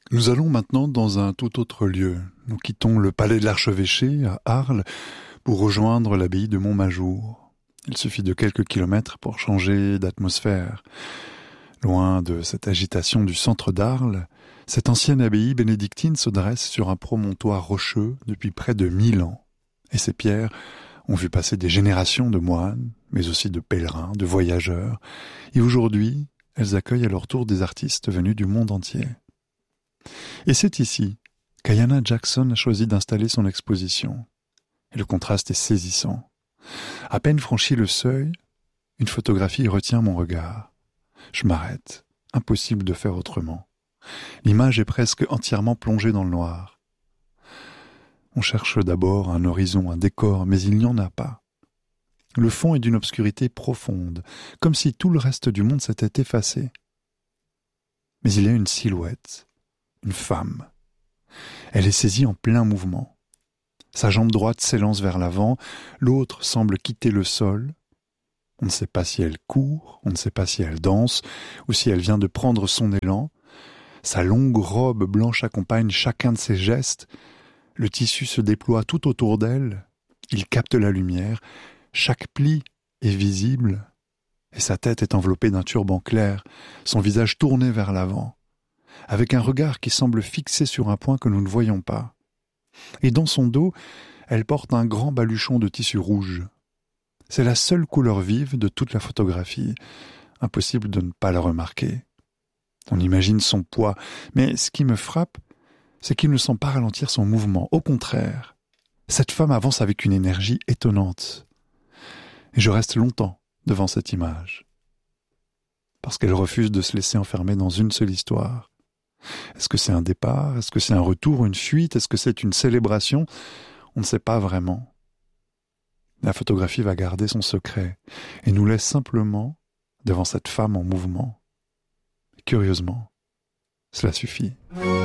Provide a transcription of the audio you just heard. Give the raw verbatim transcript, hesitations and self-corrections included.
Nous allons maintenant dans un tout autre lieu. Nous quittons le palais de l'archevêché à Arles pour rejoindre l'abbaye de Montmajour. Il suffit de quelques kilomètres pour changer d'atmosphère. Loin de cette agitation du centre d'Arles, cette ancienne abbaye bénédictine se dresse sur un promontoire rocheux depuis près de mille ans. Et ces pierres ont vu passer des générations de moines, mais aussi de pèlerins, de voyageurs. Et aujourd'hui, elles accueillent à leur tour des artistes venus du monde entier. Et c'est ici qu'Ayanna Jackson a choisi d'installer son exposition. Et le contraste est saisissant. À peine franchi le seuil, une photographie retient mon regard. Je m'arrête. Impossible de faire autrement. L'image est presque entièrement plongée dans le noir. On cherche d'abord un horizon, un décor, mais il n'y en a pas. Le fond est d'une obscurité profonde, comme si tout le reste du monde s'était effacé. Mais il y a une silhouette, une femme. Elle est saisie en plein mouvement. Sa jambe droite s'élance vers l'avant, l'autre semble quitter le sol. On ne sait pas si elle court, on ne sait pas si elle danse, ou si elle vient de prendre son élan. Sa longue robe blanche accompagne chacun de ses gestes. Le tissu se déploie tout autour d'elle. Il capte la lumière. Chaque pli est visible. Et sa tête est enveloppée d'un turban clair, son visage tourné vers l'avant, avec un regard qui semble fixé sur un point que nous ne voyons pas. Et dans son dos, elle porte un grand baluchon de tissu rouge. C'est la seule couleur vive de toute la photographie. Impossible de ne pas la remarquer. On imagine son poids, mais ce qui me frappe, c'est qu'il ne sent pas ralentir son mouvement. Au contraire, cette femme avance avec une énergie étonnante. Et je reste longtemps devant cette image. Parce qu'elle refuse de se laisser enfermer dans une seule histoire. Est-ce que c'est un départ? Est-ce que c'est un retour, une fuite? Est-ce que c'est une célébration? On ne sait pas vraiment. La photographie va garder son secret et nous laisse simplement devant cette femme en mouvement. Curieusement, cela suffit.